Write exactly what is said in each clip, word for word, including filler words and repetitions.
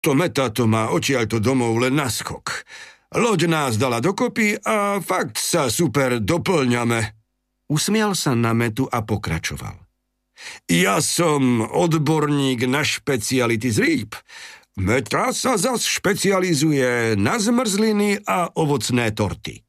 To Meta to má odtiaľto domov len na skok. Loď nás dala dokopy a fakt sa super doplňame. Usmial sa na Metu a pokračoval. Ja som odborník na špeciality z rýb. Meta sa zas špecializuje na zmrzliny a ovocné torty.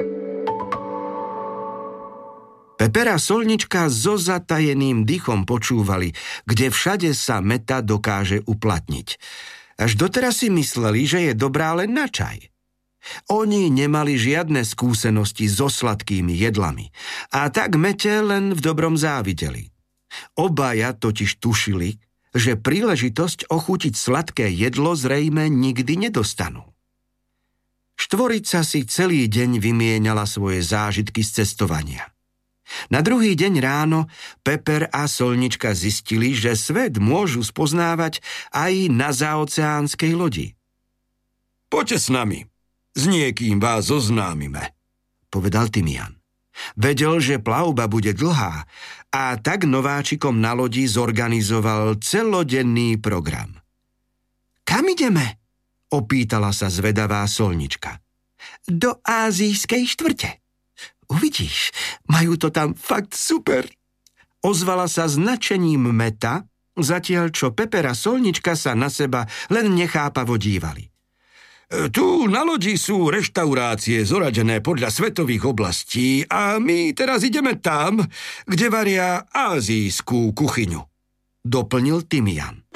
Peper a Solnička so zatajeným dýchom počúvali, kde všade sa Meta dokáže uplatniť. Až doteraz si mysleli, že je dobrá len na čaj. Oni nemali žiadne skúsenosti so sladkými jedlami a tak Mete len v dobrom závideli. Obaja totiž tušili, že príležitosť ochutiť sladké jedlo zrejme nikdy nedostanú. Štvorica si celý deň vymienala svoje zážitky z cestovania. Na druhý deň ráno Peper a Solnička zistili, že svet môžu spoznávať aj na zaoceánskej lodi. Poďte s nami, s niekým vás zoznámime, povedal Timian. Vedel, že plavba bude dlhá a tak nováčikom na lodi zorganizoval celodenný program. Kam ideme? Opýtala sa zvedavá Solnička. Do ázijskej štvrte. Uvidíš, majú to tam fakt super. Ozvala sa značením Meta, zatiaľ čo Peper a Solnička sa na seba len nechápavo dívali. Tu na lodi sú reštaurácie zoradené podľa svetových oblastí a my teraz ideme tam, kde varia ázijskú kuchyňu, doplnil Timian.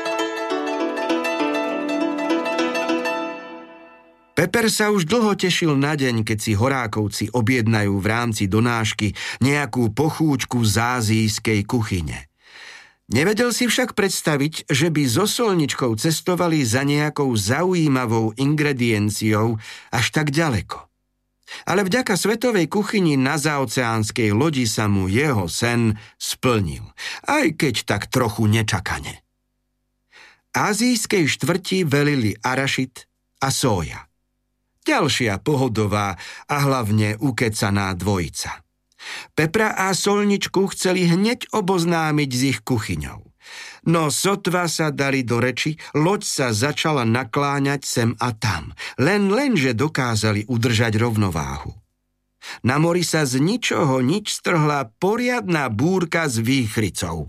Peper sa už dlho tešil na deň, keď si horákovci objednajú v rámci donášky nejakú pochúčku z ázijskej kuchyne. Nevedel si však predstaviť, že by so Solničkou cestovali za nejakou zaujímavou ingredienciou až tak ďaleko. Ale vďaka svetovej kuchyni na zaoceánskej lodi sa mu jeho sen splnil, aj keď tak trochu nečakane. Ázijskej štvrti velili arašid a sója. Ďalšia pohodová a hlavne ukecaná dvojica. Pepra a Solničku chceli hneď oboznámiť s ich kuchyňou. No sotva sa dali do reči, loď sa začala nakláňať sem a tam, len lenže dokázali udržať rovnováhu. Na mori sa z ničoho nič strhla poriadna búrka s výchricou.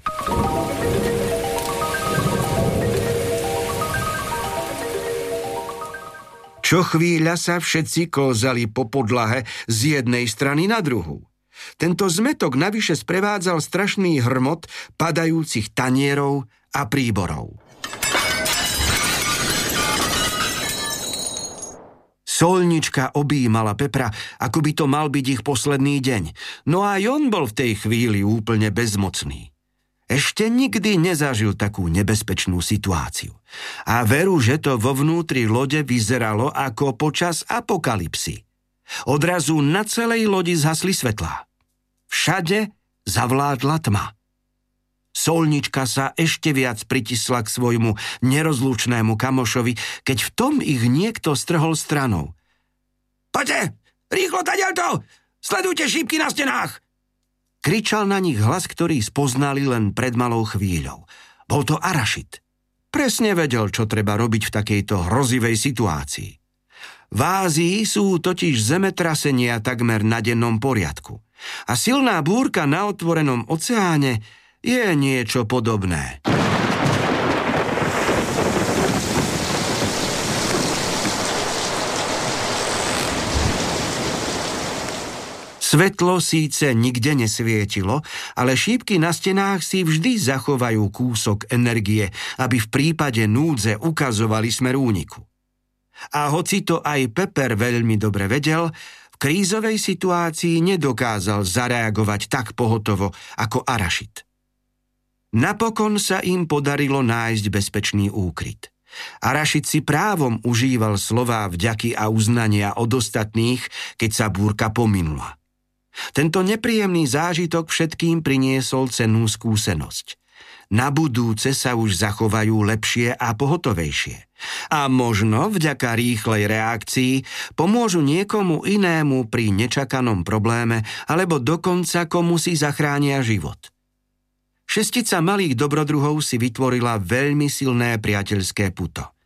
Čo chvíľa sa všetci klzali po podlahe z jednej strany na druhú. Tento zmetok navyše sprevádzal strašný hrmot padajúcich tanierov a príborov. Solnička objímala Pepra, ako by to mal byť ich posledný deň, no aj on bol v tej chvíli úplne bezmocný. Ešte nikdy nezažil takú nebezpečnú situáciu. A veru, že to vo vnútri lode vyzeralo ako počas apokalypsy. Odrazu na celej lodi zhasli svetlá. Všade zavládla tma. Solnička sa ešte viac pritisla k svojmu nerozlučnému kamošovi, keď v tom ich niekto strhol stranou. Poďte, rýchlo tadiaľto! Sledujte šípky na stenách! Kričal na nich hlas, ktorý spoznali len pred malou chvíľou. Bol to arašid. Presne vedel, čo treba robiť v takejto hrozivej situácii. V Ázii sú totiž zemetrasenia takmer na dennom poriadku. A silná búrka na otvorenom oceáne je niečo podobné. Svetlo síce nikde nesvietilo, ale šípky na stenách si vždy zachovajú kúsok energie, aby v prípade núdze ukazovali smer úniku. A hoci to aj Peper veľmi dobre vedel, v krízovej situácii nedokázal zareagovať tak pohotovo ako arašid. Napokon sa im podarilo nájsť bezpečný úkryt. Arašid si právom užíval slová vďaky a uznania od ostatných, keď sa búrka pominula. Tento nepríjemný zážitok všetkým priniesol cennú skúsenosť. Na budúce sa už zachovajú lepšie a pohotovejšie. A možno vďaka rýchlej reakcii pomôžu niekomu inému pri nečakanom probléme alebo dokonca komu si zachránia život. Šestica malých dobrodruhov si vytvorila veľmi silné priateľské puto.